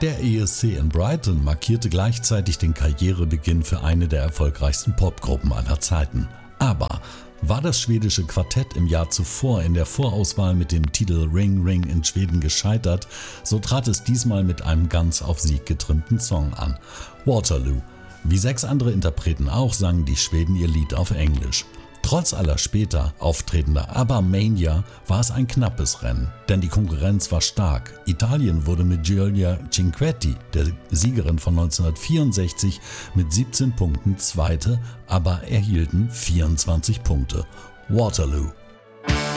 Der ESC in Brighton markierte gleichzeitig den Karrierebeginn für eine der erfolgreichsten Popgruppen aller Zeiten. Aber war das schwedische Quartett im Jahr zuvor in der Vorauswahl mit dem Titel Ring Ring in Schweden gescheitert, so trat es diesmal mit einem ganz auf Sieg getrimmten Song an: Waterloo. Wie 6 andere Interpreten auch, sangen die Schweden ihr Lied auf Englisch. Trotz aller später auftretender ABBA-Mania war es ein knappes Rennen, denn die Konkurrenz war stark. Italien wurde mit Giulia Cinquetti, der Siegerin von 1964, mit 17 Punkten Zweite, aber erhielten 24 Punkte. Waterloo.